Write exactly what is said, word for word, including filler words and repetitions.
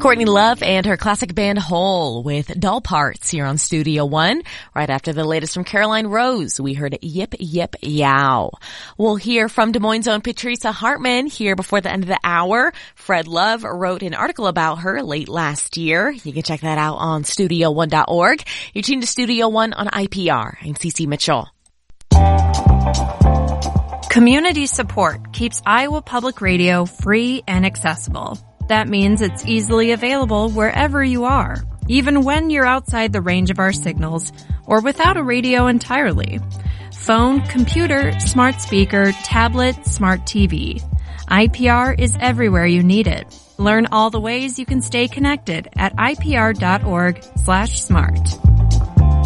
Courtney Love and her classic band Hole with Doll Parts here on Studio One. Right after the latest from Caroline Rose, we heard Yip Yip Yow. We'll hear from Des Moines' own Patricia Hartman here before the end of the hour. Fred Love wrote an article about her late last year. You can check that out on studio one dot org. You're tuned to Studio One on I P R. I'm Cece Mitchell. Community support keeps Iowa Public Radio free and accessible. That means it's easily available wherever you are, even when you're outside the range of our signals or without a radio entirely. Phone, computer, smart speaker, tablet, smart T V. I P R is everywhere you need it. Learn all the ways you can stay connected at I P R dot org slash smart.